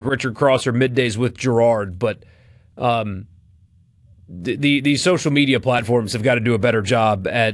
Richard Cross or Middays with Gerard, but the social media platforms have got to do a better job at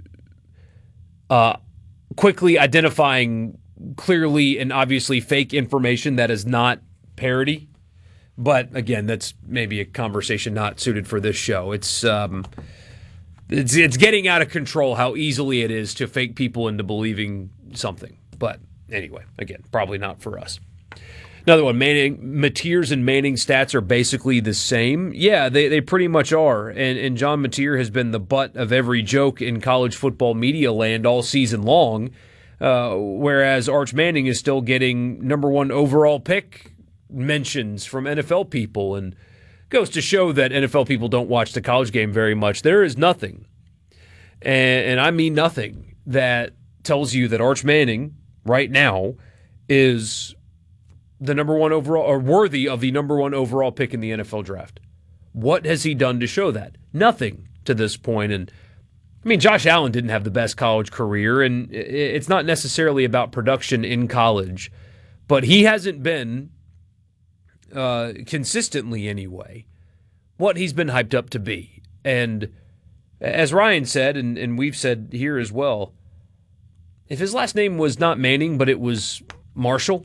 quickly identifying clearly and obviously fake information that is not parody. But again, that's maybe a conversation not suited for this show. It's getting out of control how easily it is to fake people into believing something. But anyway, again, probably not for us. Another one, Mateer's and Manning's stats are basically the same. Yeah, they pretty much are. And John Mateer has been the butt of every joke in college football media land all season long, whereas Arch Manning is still getting number one overall pick mentions from NFL people, and goes to show that NFL people don't watch the college game very much. There is nothing, and I mean nothing, that tells you that Arch Manning right now is the number one overall, or worthy of the number one overall pick in the NFL draft. What has he done to show that? Nothing to this point. And I mean, Josh Allen didn't have the best college career, and it's not necessarily about production in college, but he hasn't been, consistently anyway, what he's been hyped up to be. And as Ryan said, and we've said here as well, if his last name was not Manning, but it was Marshall,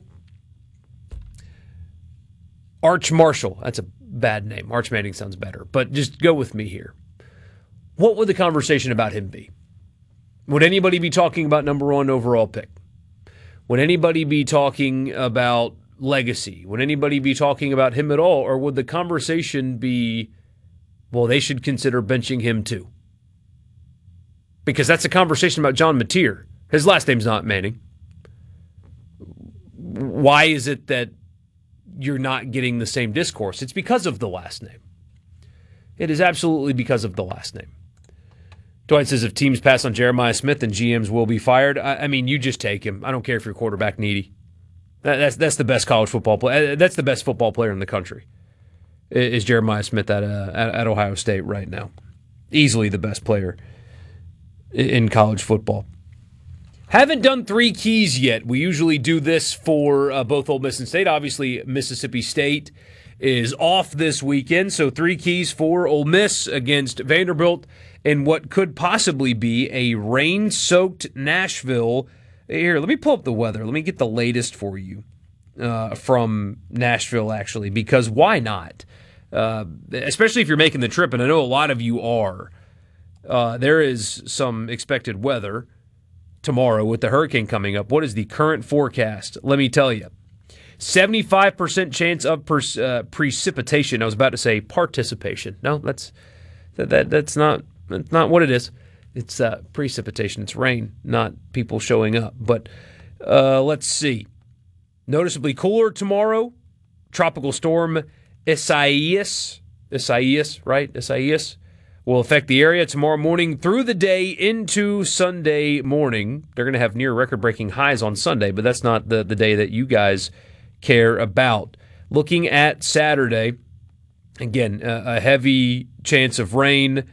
Arch Marshall, that's a bad name. Arch Manning sounds better, but just go with me here. What would the conversation about him be? Would anybody be talking about number one overall pick? Would anybody be talking about legacy? Would anybody be talking about him at all? Or would the conversation be, well, they should consider benching him too? Because that's a conversation about John Mateer. His last name's not Manning. Why is it that you're not getting the same discourse? It's because of the last name. It is absolutely because of the last name. Dwight says if teams pass on Jeremiah Smith, then GMs will be fired. I mean, you just take him. I don't care if you're quarterback needy. That's the best college football player. That's the best football player in the country, is Jeremiah Smith at Ohio State right now. Easily the best player in college football. Haven't done three keys yet. We usually do this for both Ole Miss and State. Obviously, Mississippi State is off this weekend, so three keys for Ole Miss against Vanderbilt in what could possibly be a rain-soaked Nashville. Here, let me pull up the weather. Let me get the latest for you from Nashville, actually, because why not? Especially if you're making the trip, and I know a lot of you are. There is some expected weather tomorrow with the hurricane coming up. What is the current forecast? Let me tell you. 75% chance of precipitation. I was about to say participation. No, that's not what it is. It's precipitation. It's rain, not people showing up. But let's see. Noticeably cooler tomorrow. Tropical storm Isaias, right? Isaias will affect the area tomorrow morning through the day into Sunday morning. They're going to have near record-breaking highs on Sunday, but that's not the day that you guys care about. Looking at Saturday, again, a heavy chance of rain.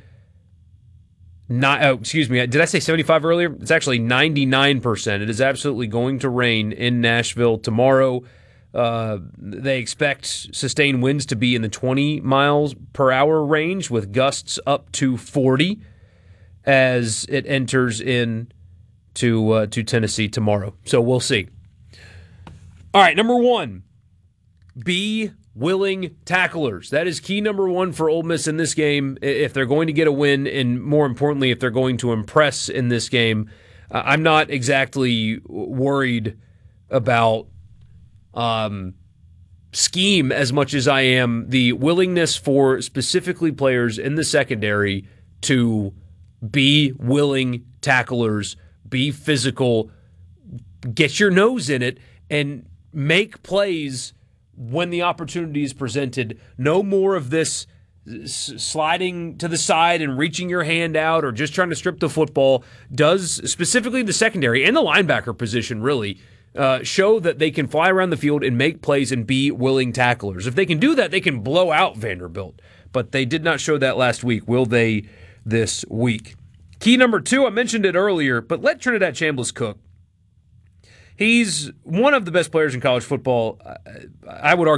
Did I say 75 earlier? It's actually 99%. It is absolutely going to rain in Nashville tomorrow. They expect sustained winds to be in the 20 miles per hour range with gusts up to 40 as it enters in to Tennessee tomorrow. So we'll see. All right, number one, be willing tacklers. That is key number one for Ole Miss in this game if they're going to get a win, and more importantly, if they're going to impress in this game. I'm not exactly worried about scheme as much as I am the willingness for specifically players in the secondary to be willing tacklers, be physical, get your nose in it, and make plays when the opportunity is presented. No more of this sliding to the side and reaching your hand out or just trying to strip the football. Does specifically the secondary and the linebacker position really show that they can fly around the field and make plays and be willing tacklers. If they can do that, they can blow out Vanderbilt. But they did not show that last week. Will they this week? Key number two, I mentioned it earlier, but let Trinidad Chambliss cook. He's one of the best players in college football. I would argue